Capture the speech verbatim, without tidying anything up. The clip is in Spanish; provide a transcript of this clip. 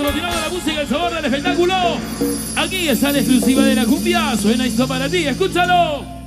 continuando la música, el sabor del espectáculo. Aquí está la exclusiva de la cumbia. Suena esto para ti, escúchalo.